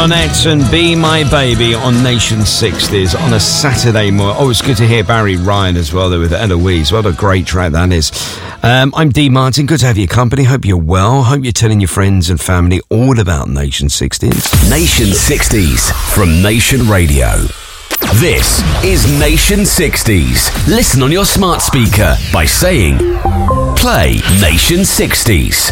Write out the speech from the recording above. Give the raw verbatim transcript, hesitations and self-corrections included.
Ronettes and Be My Baby on Nation sixties on a Saturday morning. Oh, it's good to hear Barry Ryan as well there with Eloise. What a great track that is. Um, I'm Dee Martin. Good to have your company. Hope you're well. Hope you're telling your friends and family all about Nation sixties. Nation sixties from Nation Radio. This is Nation sixties. Listen on your smart speaker by saying, play Nation sixties.